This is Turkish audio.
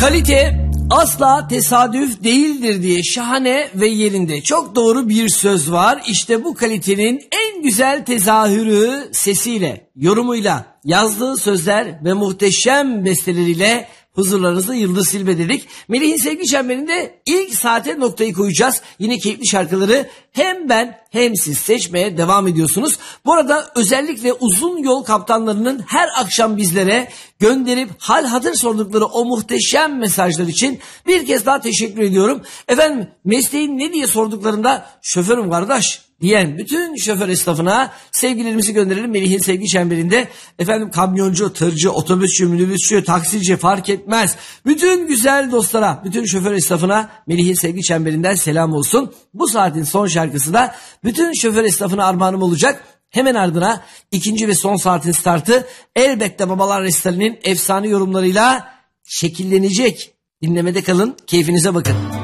Kalite asla tesadüf değildir diye şahane ve yerinde çok doğru bir söz var. İşte bu kalitenin en güzel tezahürü sesiyle, yorumuyla, yazdığı sözler ve muhteşem besteleriyle huzurlarınızda Yıldız Silbe dedik. Melih'in sevgi çemberinde ilk saate noktayı koyacağız. Yine keyifli şarkıları hem ben hem siz seçmeye devam ediyorsunuz. Bu arada özellikle uzun yol kaptanlarının her akşam bizlere gönderip hal hatır sordukları o muhteşem mesajlar için bir kez daha teşekkür ediyorum. Efendim mesleğin ne diye sorduklarında şoförüm kardeş diyen bütün şoför esnafına sevgilerimizi gönderelim Melih'in sevgi çemberinde. Efendim kamyoncu, tırcı, otobüsçü, minibüsçü, taksici fark etmez. Bütün güzel dostlara, bütün şoför esnafına Melih'in sevgi çemberinden selam olsun. Bu saatin son şarkısı da bütün şoför esnafına armağanım olacak. Hemen ardına ikinci ve son saatin startı elbette Babalar Restari'nin efsane yorumlarıyla şekillenecek. Dinlemede kalın, keyfinize bakın.